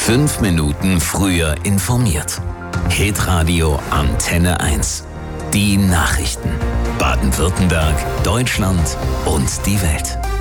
5 Minuten früher informiert. Hitradio Antenne 1. Die Nachrichten. Baden-Württemberg, Deutschland und die Welt.